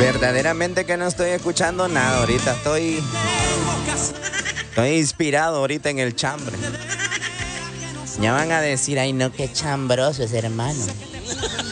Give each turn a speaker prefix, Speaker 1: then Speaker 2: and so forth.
Speaker 1: Verdaderamente que no estoy escuchando nada ahorita. Estoy inspirado ahorita en el chambre. Ya van a decir, ay no, qué chambroso ese hermano.